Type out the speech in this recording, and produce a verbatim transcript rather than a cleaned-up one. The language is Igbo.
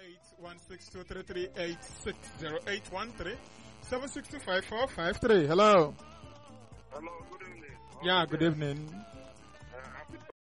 eight one six two three three eight six zero eight one three seven six two five four five three. Hello. Hello, good evening. Yeah, good evening. Uh, happy